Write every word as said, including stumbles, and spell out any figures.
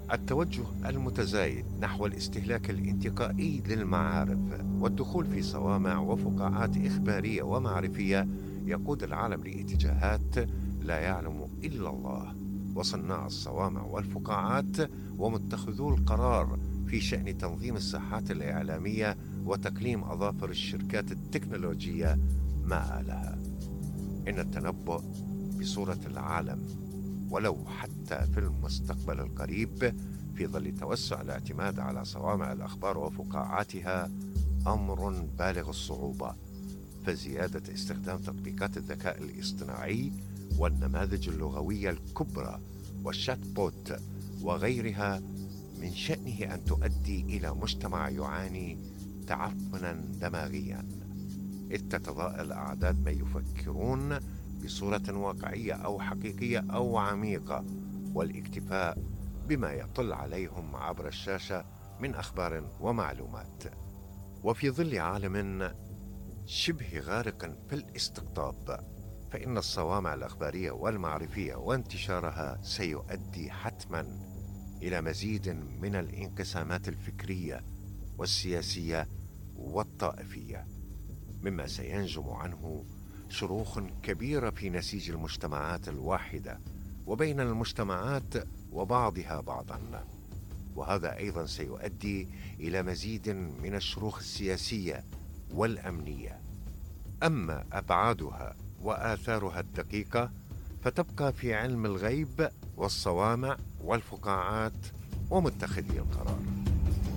التوجه المتزايد نحو الاستهلاك الانتقائي للمعارف والدخول في صوامع وفقاعات إخبارية ومعرفية يقود العالم لاتجاهات لا يعلم إلا الله، وصناع الصوامع والفقاعات ومتخذو القرار في شأن تنظيم الساحات الإعلامية وتقليم أظافر الشركات التكنولوجية ما آلها. إن التنبؤ بصورة العالم ولو حتى في المستقبل القريب في ظل توسع الاعتماد على صوامع الأخبار وفقاعاتها أمر بالغ الصعوبة، فزيادة استخدام تطبيقات الذكاء الاصطناعي والنماذج اللغوية الكبرى والشات بوت وغيرها من شأنه أن تؤدي إلى مجتمع يعاني تعفنا دماغيا، إذ تتضاءل أعداد من يفكرون بصورة واقعية أو حقيقية أو عميقة، والاكتفاء بما يطل عليهم عبر الشاشة من أخبار ومعلومات. وفي ظل عالم شبه غارق في الاستقطاب، فإن الصوامع الأخبارية والمعرفية وانتشارها سيؤدي حتما إلى مزيد من الانقسامات الفكرية والسياسية والطائفية، مما سينجم عنه شروخ كبيرة في نسيج المجتمعات الواحدة وبين المجتمعات وبعضها بعضا، وهذا أيضا سيؤدي إلى مزيد من الشروخ السياسية والأمنية. أما أبعادها وآثارها الدقيقة فتبقى في علم الغيب والصوامع والفقاعات ومتخذي القرار.